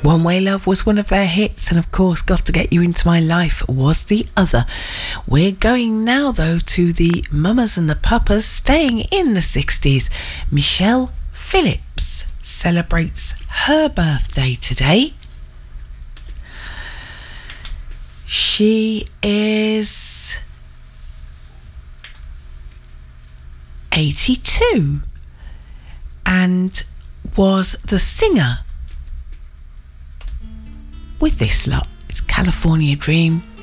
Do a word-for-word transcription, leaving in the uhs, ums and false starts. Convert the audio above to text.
One Way Love was one of their hits, and of course Got to Get You Into My Life was the other. We're going now though to the Mamas and the Papas, staying in the sixties. Michelle Phillips celebrates her birthday today. She is eighty-two and was the singer with this lot. It's California Dream.